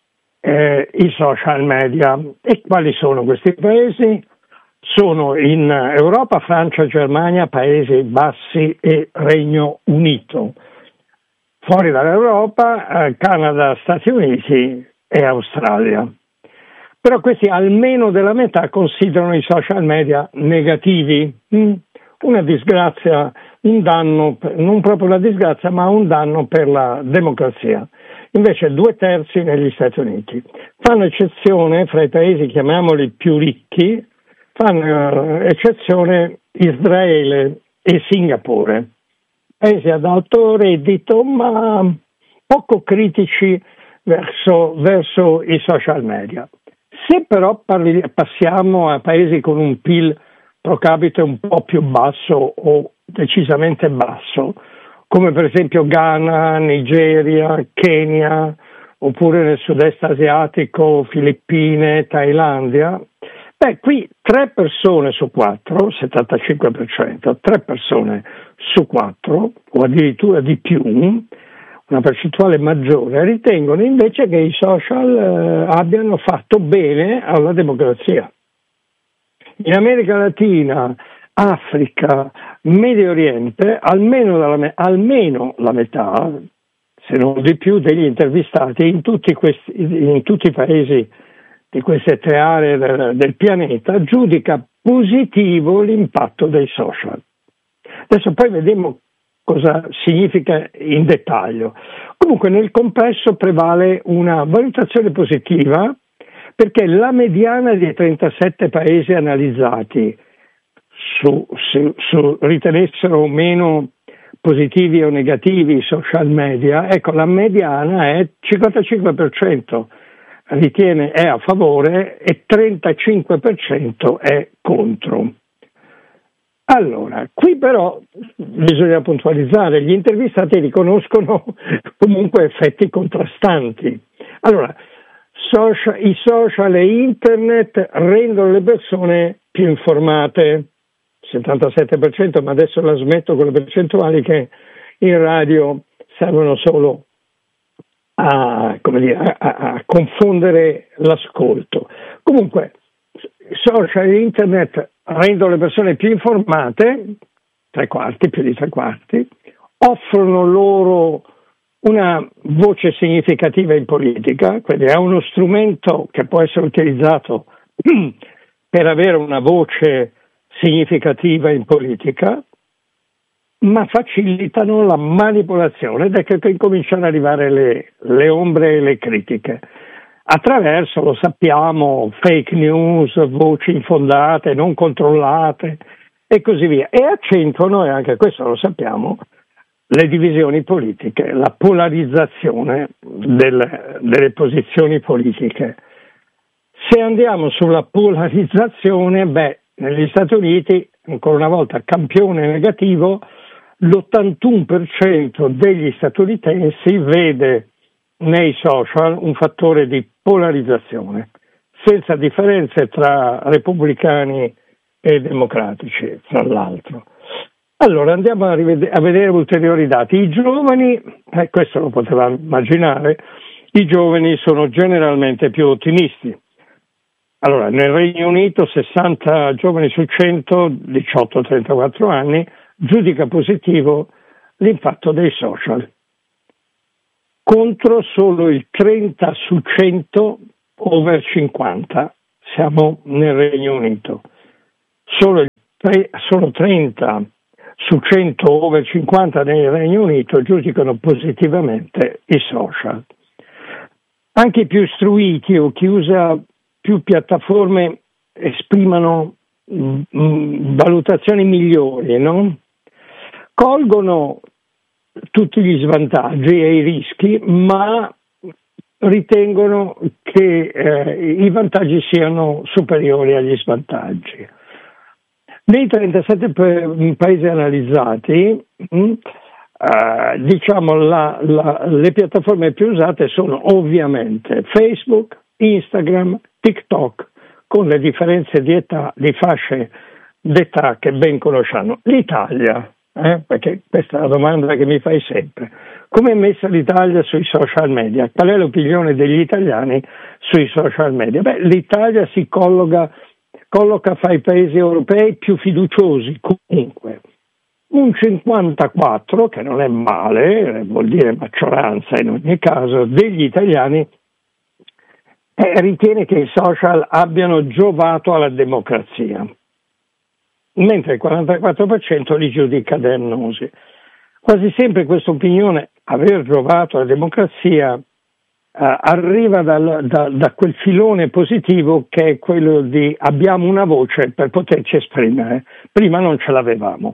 i social media. E quali sono questi paesi? Sono in Europa, Francia, Germania, Paesi Bassi e Regno Unito. Fuori dall'Europa, Canada, Stati Uniti e Australia. Però questi almeno della metà considerano i social media negativi, una disgrazia, un danno, non proprio una disgrazia, ma un danno per la democrazia. Invece 2/3 negli Stati Uniti. Fanno eccezione fra i paesi, chiamiamoli più ricchi, fanno eccezione Israele e Singapore, paesi ad alto reddito ma poco critici verso i social media. Se però passiamo a paesi con un PIL pro capite un po' più basso o decisamente basso, come per esempio Ghana, Nigeria, Kenya, oppure nel sud-est asiatico, Filippine, Thailandia, qui 3 persone su 4, 75%, 3 persone su 4, o addirittura di più, una percentuale maggiore, ritengono invece che i social abbiano fatto bene alla democrazia. In America Latina, Africa, Medio Oriente, almeno la metà, se non di più, degli intervistati in tutti i paesi di queste 3 aree del pianeta giudica positivo l'impatto dei social. Adesso poi vediamo cosa significa in dettaglio. Comunque nel complesso prevale una valutazione positiva, perché la mediana dei 37 paesi analizzati ritenessero o meno positivi o negativi i social media, ecco, la mediana è 55% ritiene è a favore e 35% è contro. Allora, qui però bisogna puntualizzare, gli intervistati riconoscono comunque effetti contrastanti. Allora, i social e internet rendono le persone più informate, 77%, ma adesso la smetto con le percentuali che in radio servono solo a confondere l'ascolto. Comunque, social e internet rendono le persone più informate, più di 3/4, offrono loro una voce significativa in politica, quindi è uno strumento che può essere utilizzato per avere una voce significativa in politica, ma facilitano la manipolazione ed ecco che incominciano ad arrivare le ombre e le critiche. Attraverso, lo sappiamo, fake news, voci infondate, non controllate e così via. E accentuano, e anche questo lo sappiamo, le divisioni politiche, la polarizzazione delle posizioni politiche. Se andiamo sulla polarizzazione, negli Stati Uniti, ancora una volta campione negativo, l'81% degli statunitensi vede nei social un fattore di polarizzazione, senza differenze tra repubblicani e democratici, tra l'altro. Allora andiamo a vedere ulteriori dati. I giovani, questo lo potevamo immaginare, i giovani sono generalmente più ottimisti. Allora, nel Regno Unito 60 giovani su 100, 18-34 anni, giudica positivo l'impatto dei social. contro solo il 30 su 100 over 50, siamo nel Regno Unito. Solo 30 su 100 over 50 nel Regno Unito giudicano positivamente i social. Anche i più istruiti o chi usa più piattaforme esprimono valutazioni migliori, no? Colgono tutti gli svantaggi e i rischi, ma ritengono che i vantaggi siano superiori agli svantaggi. Nei 37 paesi analizzati, le piattaforme più usate sono ovviamente Facebook, Instagram, TikTok, con le differenze di età, di fasce d'età che ben conosciamo. L'Italia, perché questa è la domanda che mi fai sempre. Come è messa l'Italia sui social media? Qual è l'opinione degli italiani sui social media? L'Italia si colloca fra i paesi europei più fiduciosi, comunque. Un 54, che non è male, vuol dire maggioranza in ogni caso, degli italiani ritiene che i social abbiano giovato alla democrazia, mentre il 44% li giudica dannosi. Quasi sempre questa opinione, aver giovato alla democrazia, arriva da quel filone positivo che è quello di abbiamo una voce per poterci esprimere, prima non ce l'avevamo.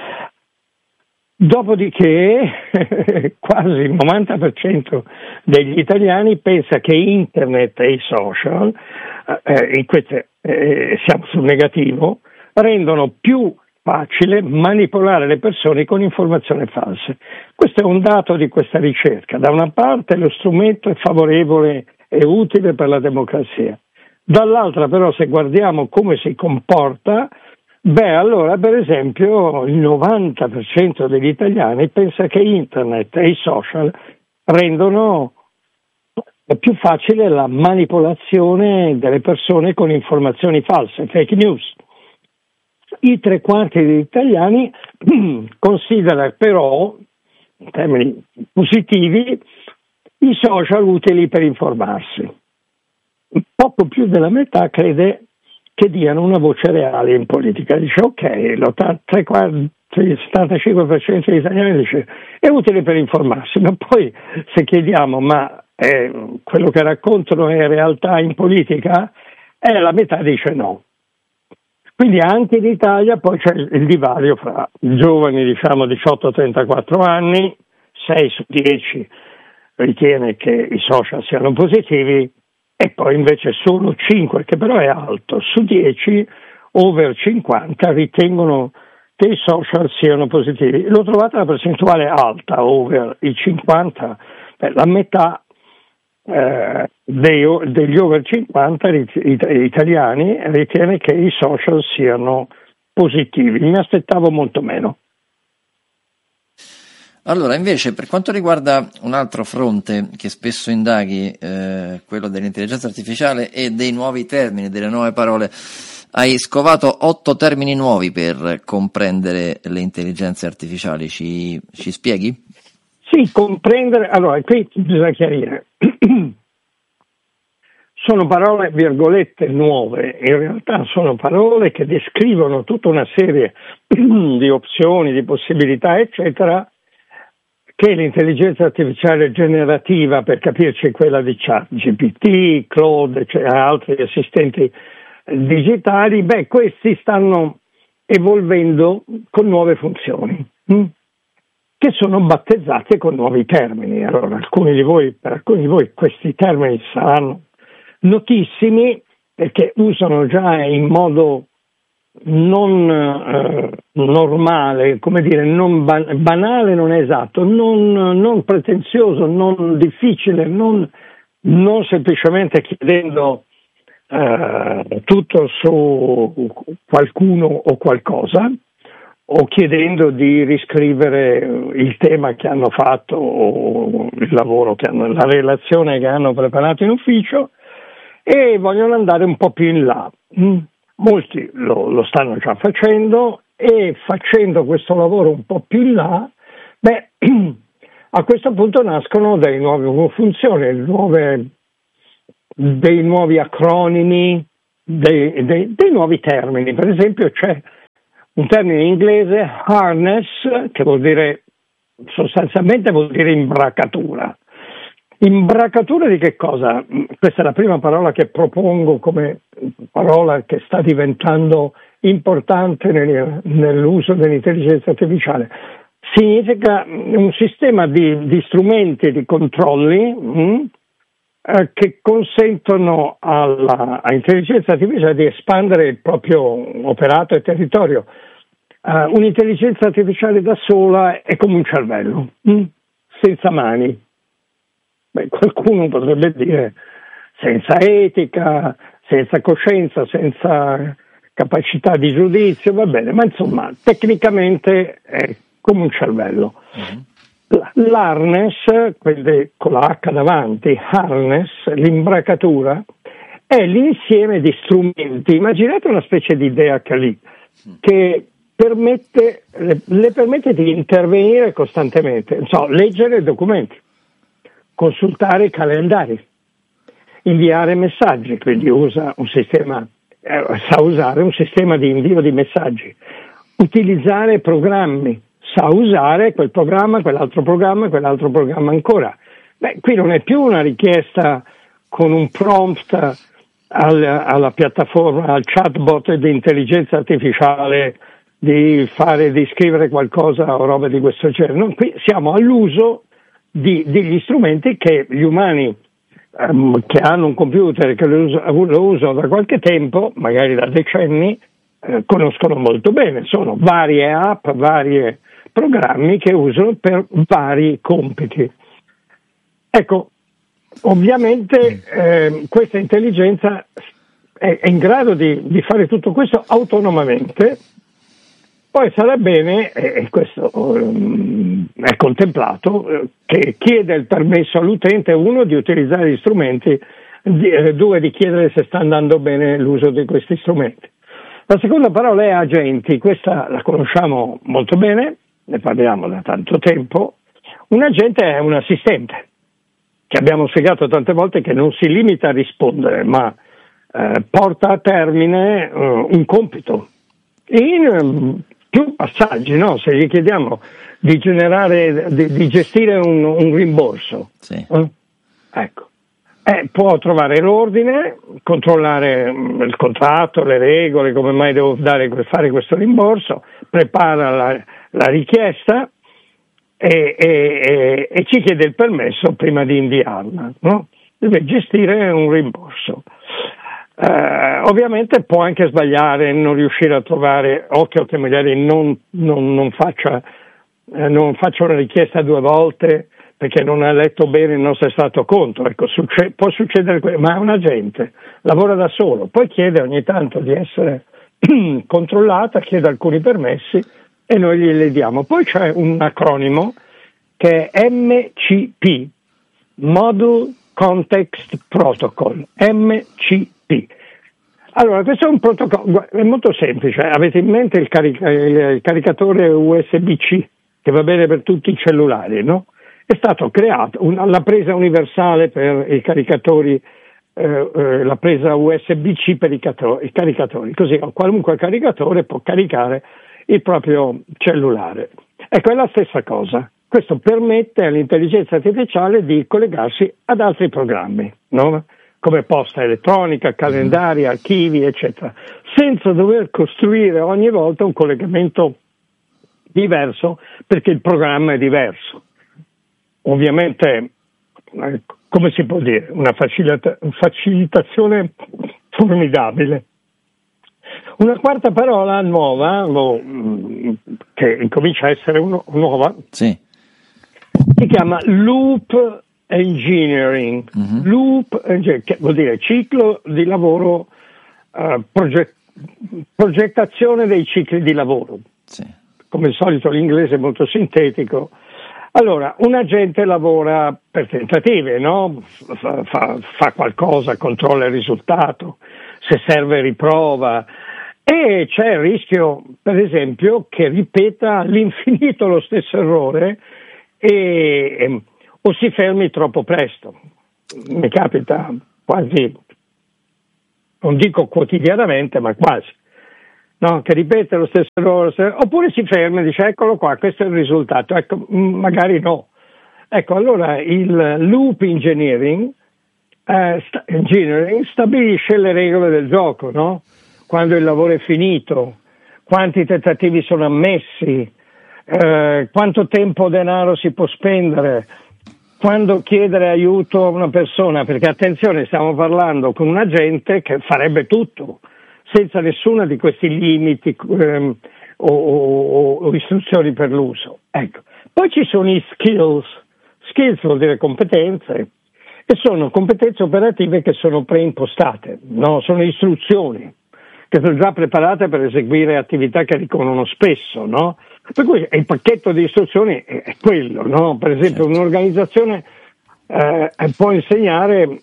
Dopodiché quasi il 90% degli italiani pensa che internet e i social, in queste siamo sul negativo, rendono più facile manipolare le persone con informazioni false. Questo è un dato di questa ricerca. Da una parte lo strumento è favorevole e utile per la democrazia, dall'altra però se guardiamo come si comporta, allora per esempio il 90% degli italiani pensa che internet e i social rendono più facile la manipolazione delle persone con informazioni false, fake news. I 3/4 degli italiani considera però, in termini positivi, i social utili per informarsi. Poco più della metà crede che diano una voce reale in politica. Dice ok, il 75% degli italiani dice è utile per informarsi, ma poi se chiediamo quello che raccontano è realtà in politica, la metà dice no. Quindi anche in Italia poi c'è il divario fra giovani, 18-34 anni, 6 su 10 ritiene che i social siano positivi e poi invece solo 5, che però è alto, su 10 over 50 ritengono che i social siano positivi. L'ho trovata una percentuale alta, over i 50, la metà degli over 50 italiani ritiene che i social siano positivi. Mi aspettavo molto meno. Allora, invece, per quanto riguarda un altro fronte che spesso indaghi, quello dell'intelligenza artificiale e dei nuovi termini, delle nuove parole, hai scovato 8 termini nuovi per comprendere le intelligenze artificiali. Ci spieghi? Sì, comprendere. Allora, qui bisogna chiarire. Sono parole, virgolette, nuove. In realtà sono parole che descrivono tutta una serie di opzioni, di possibilità, eccetera, che l'intelligenza artificiale generativa, per capirci quella di ChatGPT, Claude, altri assistenti digitali, questi stanno evolvendo con nuove funzioni, che sono battezzate con nuovi termini. Allora, per alcuni di voi questi termini saranno notissimi perché usano già in modo non normale, come dire, non banale, non esatto, non pretenzioso, non difficile, non semplicemente chiedendo tutto su qualcuno o qualcosa, o chiedendo di riscrivere il tema che hanno fatto o il lavoro la relazione che hanno preparato in ufficio, e vogliono andare un po' più in là. Molti lo stanno già facendo, e facendo questo lavoro un po' più in là, A questo punto nascono delle nuove funzioni, dei nuovi acronimi, dei nuovi termini. Per esempio c'è un termine in inglese, harness, che sostanzialmente vuol dire imbracatura. Imbracatura di che cosa? Questa è la prima parola che propongo come parola che sta diventando importante nell'uso dell'intelligenza artificiale. Significa un sistema di strumenti, di controlli che consentono all'intelligenza artificiale di espandere il proprio operato e territorio. Un'intelligenza artificiale da sola è come un cervello, senza mani. Qualcuno potrebbe dire senza etica, senza coscienza, senza capacità di giudizio, va bene, ma insomma tecnicamente è come un cervello. L'harness, quindi con la H davanti, harness, l'imbracatura, è l'insieme di strumenti. Immaginate una specie di idea che le permette di intervenire costantemente, leggere documenti, consultare i calendari, inviare messaggi, quindi sa usare un sistema di invio di messaggi, utilizzare programmi, sa usare quel programma, quell'altro programma ancora. Qui non è più una richiesta con un prompt alla piattaforma, al chatbot di intelligenza artificiale di scrivere qualcosa o roba di questo genere. No, qui siamo all'uso degli strumenti che gli umani che hanno un computer e che lo usano da qualche tempo, magari da decenni, conoscono molto bene. Sono varie app, vari programmi che usano per vari compiti. Ecco, ovviamente questa intelligenza è in grado di fare tutto questo autonomamente. Poi sarà bene, e questo è contemplato, che chiede il permesso all'utente, uno, di utilizzare gli strumenti, due, di chiedere se sta andando bene l'uso di questi strumenti. La seconda parola è agenti, questa la conosciamo molto bene, ne parliamo da tanto tempo. Un agente è un assistente, che abbiamo spiegato tante volte che non si limita a rispondere, ma porta a termine un compito. In più passaggi, no? Se gli chiediamo di gestire un rimborso, sì. Ecco, può trovare l'ordine, controllare il contratto, le regole, come mai devo fare questo rimborso, prepara la richiesta e ci chiede il permesso prima di inviarla, no? Deve gestire un rimborso. Ovviamente può anche sbagliare, non riuscire a trovare, occhio che magari non faccia una richiesta due volte perché non ha letto bene il nostro estratto conto. Ecco, può succedere, ma è un agente, lavora da solo, poi chiede ogni tanto di essere controllata, chiede alcuni permessi e noi glieli diamo. Poi c'è un acronimo che è MCP, Model Context Protocol, MCP. Allora, questo è un protocollo, è molto semplice. Avete in mente il caricatore USB-C, che va bene per tutti i cellulari, no? È stato creato la presa universale per i caricatori, la presa USB-C per i caricatori, così qualunque caricatore può caricare il proprio cellulare. Ecco, è la stessa cosa. Questo permette all'intelligenza artificiale di collegarsi ad altri programmi, no? Come posta elettronica, calendari, archivi, eccetera, senza dover costruire ogni volta un collegamento diverso perché il programma è diverso. Ovviamente, come si può dire, una facilitazione formidabile. Una quarta parola nuova, che incomincia a essere nuova, sì, si chiama Loop Engineering. Loop Engineering, che vuol dire ciclo di lavoro, progettazione dei cicli di lavoro. Sì. Come al solito l'inglese è molto sintetico. Allora, un agente lavora per tentative, no? Fa qualcosa, controlla il risultato, se serve riprova, e c'è il rischio, per esempio, che ripeta all'infinito lo stesso errore o si fermi troppo presto. Mi capita quasi, non dico quotidianamente, ma quasi, no? Che ripete lo stesso errore, oppure si ferma e dice eccolo qua, questo è il risultato, ecco, magari no. Ecco, allora il loop engineering stabilisce le regole del gioco, no? Quando il lavoro è finito, quanti tentativi sono ammessi, quanto tempo o denaro si può spendere, quando chiedere aiuto a una persona, perché attenzione, stiamo parlando con un agente che farebbe tutto, senza nessuna di questi limiti o istruzioni per l'uso. Ecco. Poi ci sono i skills vuol dire competenze, e sono competenze operative che sono preimpostate, no? Sono istruzioni che sono già preparate per eseguire attività che ricorrono spesso, no? Per cui il pacchetto di istruzioni è quello, no? Per esempio un'organizzazione può insegnare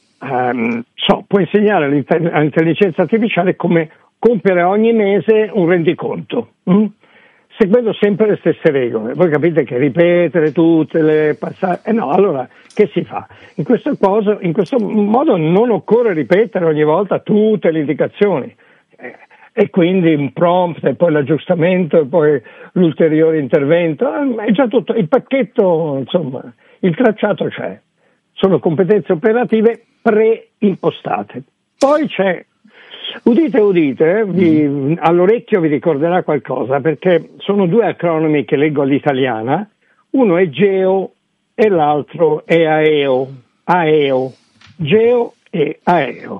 all'intelligenza artificiale come compiere ogni mese un rendiconto, seguendo sempre le stesse regole. Voi capite che ripetere tutte le passate, no, allora che si fa? In questo modo non occorre ripetere ogni volta tutte le indicazioni. E quindi un prompt e poi l'aggiustamento e poi l'ulteriore intervento, è già tutto, il pacchetto, insomma, il tracciato c'è, sono competenze operative preimpostate. Poi c'è, udite, all'orecchio vi ricorderà qualcosa, perché sono due acronimi che leggo all'italiana, uno è GEO e l'altro è AEO, GEO e AEO.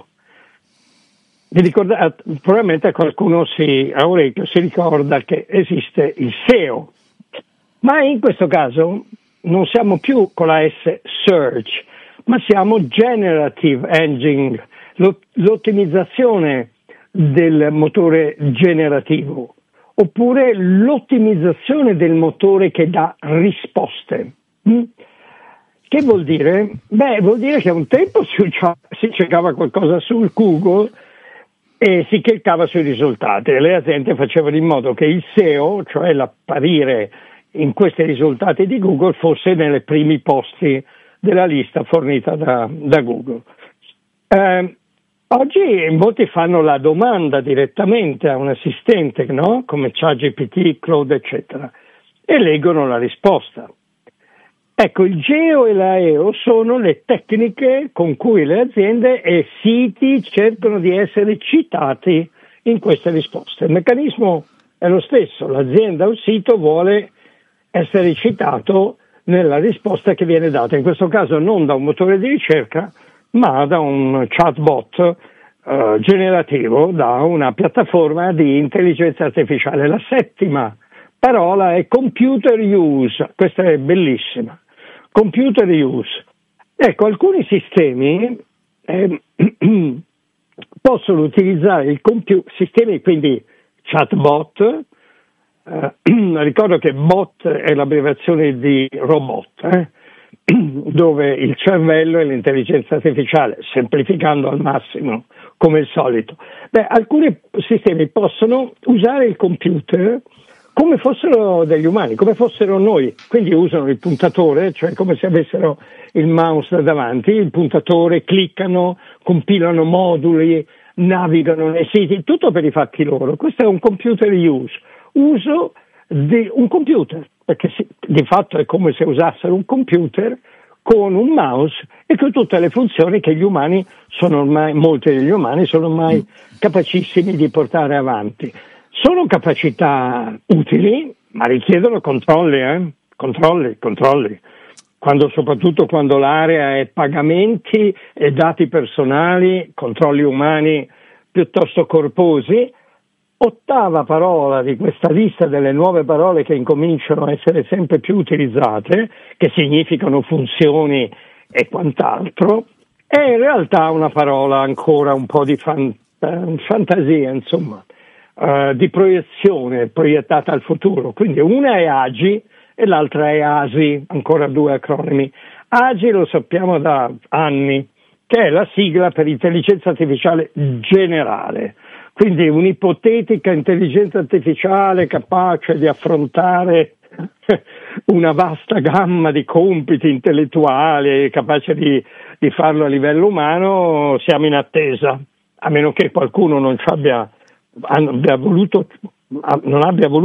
Probabilmente qualcuno a orecchio si ricorda che esiste il SEO, ma in questo caso non siamo più con la S search, ma siamo generative engine, l'ottimizzazione del motore generativo, oppure l'ottimizzazione del motore che dà risposte. Che vuol dire? Beh, vuol dire che un tempo si cercava qualcosa sul Google e si cliccava sui risultati, e le aziende facevano in modo che il SEO, cioè l'apparire in questi risultati di Google, fosse nei primi posti della lista fornita da Google. Oggi molti fanno la domanda direttamente a un assistente, no? Come ChatGPT, Claude, eccetera, e leggono la risposta. Ecco, il GEO e l'AEO sono le tecniche con cui le aziende e siti cercano di essere citati in queste risposte. Il meccanismo è lo stesso, l'azienda o il sito vuole essere citato nella risposta che viene data, in questo caso non da un motore di ricerca, ma da un chatbot generativo, da una piattaforma di intelligenza artificiale. La settima parola è computer use, questa è bellissima. Computer use. Ecco, alcuni sistemi possono utilizzare sistemi, quindi chatbot, ricordo che bot è l'abbreviazione di robot, dove il cervello è l'intelligenza artificiale, semplificando al massimo, come il solito. Beh, alcuni sistemi possono usare il computer come fossero degli umani, come fossero noi, quindi usano il puntatore, cioè come se avessero il mouse davanti, il puntatore, cliccano, compilano moduli, navigano nei siti, tutto per i fatti loro. Questo è un computer uso di un computer, perché di fatto è come se usassero un computer con un mouse e con tutte le funzioni che gli umani molti degli umani sono ormai capacissimi di portare avanti. Sono capacità utili, ma richiedono controlli. Soprattutto quando l'area è pagamenti e dati personali, controlli umani piuttosto corposi. Ottava parola di questa lista delle nuove parole che incominciano a essere sempre più utilizzate, che significano funzioni e quant'altro, è in realtà una parola ancora un po' di fantasia, insomma. Di proiezione, proiettata al futuro. Quindi una è AGI e l'altra è ASI, ancora due acronimi. AGI lo sappiamo da anni, che è la sigla per intelligenza artificiale generale, quindi un'ipotetica intelligenza artificiale capace di affrontare una vasta gamma di compiti intellettuali, capace di farlo a livello umano, siamo in attesa, a meno che qualcuno non abbia voluto